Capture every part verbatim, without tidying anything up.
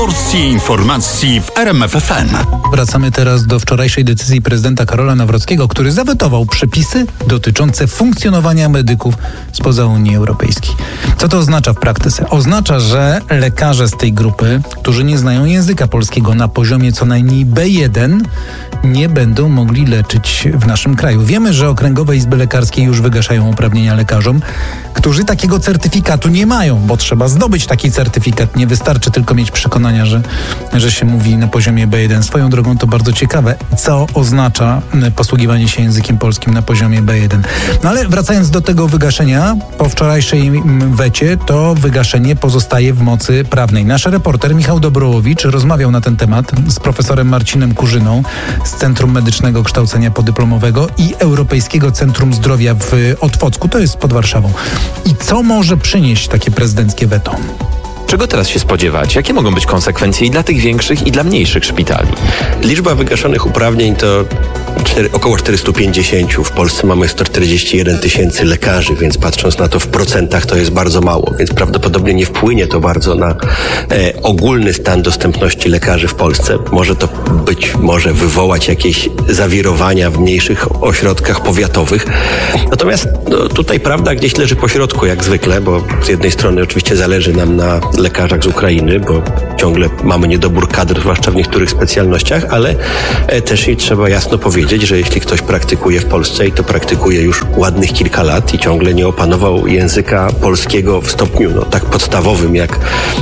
Porcji informacji w R M F F M. Wracamy teraz do wczorajszej decyzji prezydenta Karola Nawrockiego, który zawetował przepisy dotyczące funkcjonowania medyków spoza Unii Europejskiej. Co to oznacza w praktyce? Oznacza, że lekarze z tej grupy, którzy nie znają języka polskiego na poziomie co najmniej B jeden, nie będą mogli leczyć w naszym kraju. Wiemy, że okręgowe izby lekarskie już wygaszają uprawnienia lekarzom, którzy takiego certyfikatu nie mają, bo trzeba zdobyć taki certyfikat. Nie wystarczy tylko mieć przekonania, że, że się mówi na poziomie B jeden. Swoją drogą to bardzo ciekawe, co oznacza posługiwanie się językiem polskim na poziomie B jeden. No ale wracając do tego wygaszenia, po wczorajszej wecie to wygaszenie pozostaje w mocy prawnej. Nasz reporter Michał Dobrołowicz rozmawiał na ten temat z profesorem Marcinem Kurzyną z Centrum Medycznego Kształcenia Podyplomowego i Europejskiego Centrum Zdrowia w Otwocku, to jest pod Warszawą. I co może przynieść takie prezydenckie weto? Czego teraz się spodziewać? Jakie mogą być konsekwencje i dla tych większych, i dla mniejszych szpitali? Liczba wygaszonych uprawnień to cztery, około czterysta pięćdziesiąt. W Polsce mamy sto czterdzieści jeden tysięcy lekarzy, więc patrząc na to w procentach, to jest bardzo mało. Więc prawdopodobnie nie wpłynie to bardzo na e, ogólny stan dostępności lekarzy w Polsce. Może to być, może wywołać jakieś zawirowania w mniejszych ośrodkach powiatowych. Natomiast no, tutaj prawda gdzieś leży po środku, jak zwykle, bo z jednej strony oczywiście zależy nam na lekarzach z Ukrainy, bo ciągle mamy niedobór kadr, zwłaszcza w niektórych specjalnościach, ale też i trzeba jasno powiedzieć, że jeśli ktoś praktykuje w Polsce i to praktykuje już ładnych kilka lat i ciągle nie opanował języka polskiego w stopniu no, tak podstawowym, jak,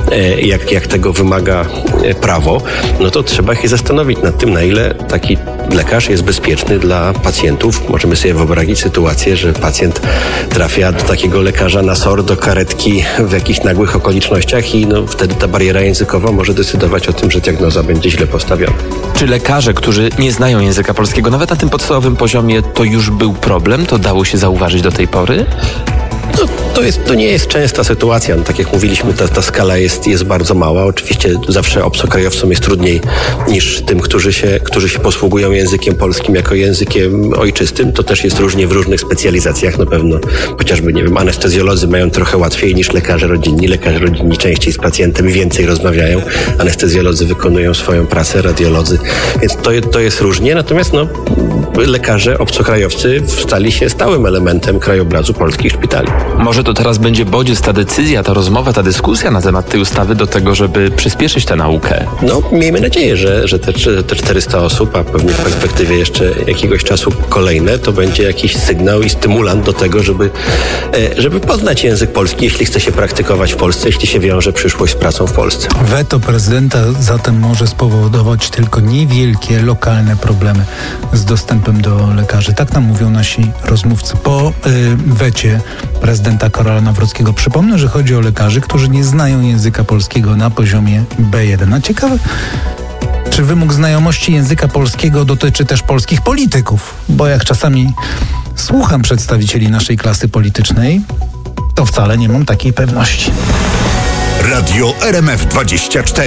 jak, jak tego wymaga prawo, no to trzeba się zastanowić nad tym, na ile taki lekarz jest bezpieczny dla pacjentów. Możemy sobie wyobrazić sytuację, że pacjent trafia do takiego lekarza na SOR, do karetki w jakichś nagłych okolicznościach i no, wtedy ta bariera językowa może decydować o tym, że diagnoza będzie źle postawiona. Czy lekarze, którzy nie znają języka polskiego, nawet na tym podstawowym poziomie, to już był problem? To dało się zauważyć do tej pory? No, to, jest, to nie jest częsta sytuacja. No, tak jak mówiliśmy, ta, ta skala jest, jest bardzo mała. Oczywiście zawsze obcokrajowcom jest trudniej niż tym, którzy się, którzy się posługują językiem polskim jako językiem ojczystym. To też jest różnie w różnych specjalizacjach. Na pewno chociażby, nie wiem, anestezjolodzy mają trochę łatwiej niż lekarze rodzinni. Lekarze rodzinni częściej z pacjentem więcej rozmawiają. Anestezjolodzy wykonują swoją pracę, radiolodzy. Więc to, to jest różnie. Natomiast no, lekarze obcokrajowcy stali się stałym elementem krajobrazu polskich szpitali. Może to teraz będzie bodziec, ta decyzja, ta rozmowa, ta dyskusja na temat tej ustawy do tego, żeby przyspieszyć tę naukę? No, miejmy nadzieję, że, że te, te czterysta osób, a pewnie w perspektywie jeszcze jakiegoś czasu kolejne, to będzie jakiś sygnał i stymulant do tego, żeby, żeby poznać język polski, jeśli chce się praktykować w Polsce, jeśli się wiąże przyszłość z pracą w Polsce. Weto prezydenta zatem może spowodować tylko niewielkie, lokalne problemy z dostępem do lekarzy. Tak nam mówią nasi rozmówcy. Po y, wecie prezydenta Karola Nawrockiego przypomnę, że chodzi o lekarzy, którzy nie znają języka polskiego na poziomie B jeden. A ciekawe, czy wymóg znajomości języka polskiego dotyczy też polskich polityków? Bo jak czasami słucham przedstawicieli naszej klasy politycznej, to wcale nie mam takiej pewności. Radio R M F dwadzieścia cztery.